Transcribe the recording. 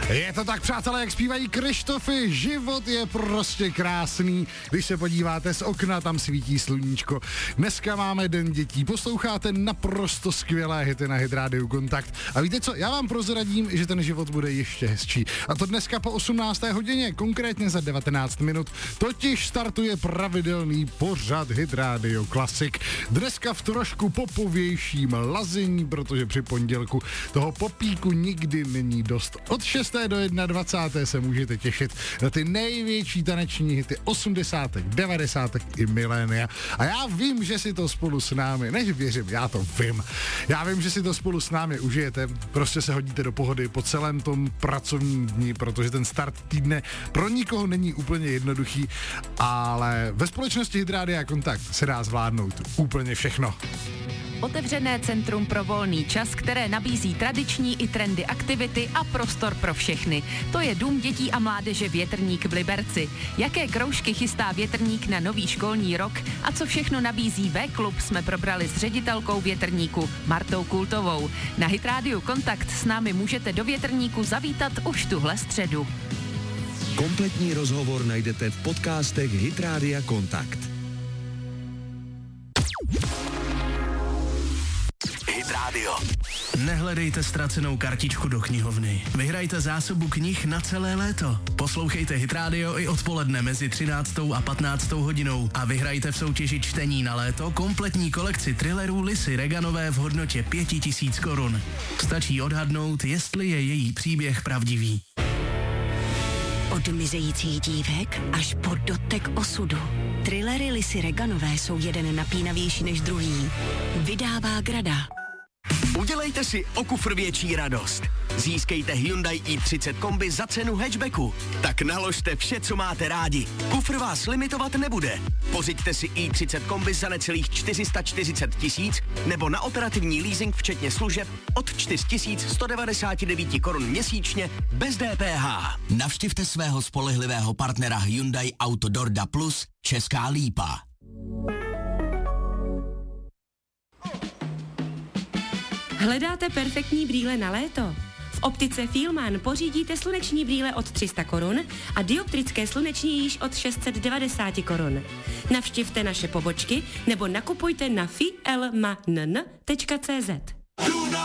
Je to tak, přátelé, jak zpívají Krištofy, život je prostě krásný, když se podíváte z okna, tam svítí sluníčko. Dneska máme Den dětí, posloucháte naprosto skvělé hity na Hit Radio Kontakt. A víte co, já vám prozradím, že ten život bude ještě hezčí. A to dneska po 18. hodině, konkrétně za 19 minut, totiž startuje pravidelný pořad Hit Radio Klasik. Dneska v trošku popovějším lazení, protože při pondělku toho popíku nikdy není dost. Od 6. do 21. se můžete těšit na ty největší taneční hity 80., 90. i milénia. A já vím, že si to spolu s námi, než věřím, já to vím. Já vím, že si to spolu s námi užijete, prostě se hodíte do pohody po celém tom pracovním dni, protože ten start týdne pro nikoho není úplně jednoduchý, ale ve společnosti Hit Rádia Kontakt se dá zvládnout úplně všechno. Otevřené centrum pro volný čas, které nabízí tradiční i trendy aktivity a prostor pro všechny. To je Dům dětí a mládeže Větrník v Liberci. Jaké kroužky chystá Větrník na nový školní rok a co všechno nabízí V-klub, jsme probrali s ředitelkou Větrníku Martou Kultovou. Na Hit Radio Kontakt s námi můžete do Větrníku zavítat už tuhle středu. Kompletní rozhovor najdete v podcastech Hit Rádia Kontakt. Hit Radio. Nehledejte ztracenou kartičku do knihovny. Vyhrajte zásobu knih na celé léto. Poslouchejte Hit Radio i odpoledne mezi 13. a 15. hodinou a vyhrajte v soutěži čtení na léto kompletní kolekci thrillerů Lisy Reganové v hodnotě 5000 korun. Stačí odhadnout, jestli je její příběh pravdivý. Od mizejících dívek až po dotek osudu. Thrillery Lisy Reganové jsou jeden napínavější než druhý. Vydává Grada. Udělejte si o kufr větší radost. Získejte Hyundai i30 kombi za cenu hatchbacku. Tak naložte vše, co máte rádi. Kufr vás limitovat nebude. Pořiďte si i30 kombi za necelých 440 000 nebo na operativní leasing včetně služeb od 4199 korun měsíčně bez DPH. Navštivte svého spolehlivého partnera Hyundai Autodorda Plus Česká Lípa. Hledáte perfektní brýle na léto? V optice Fielmann pořídíte sluneční brýle od 300 korun a dioptrické sluneční již od 690 korun. Navštivte naše pobočky nebo nakupujte na fielmann.cz.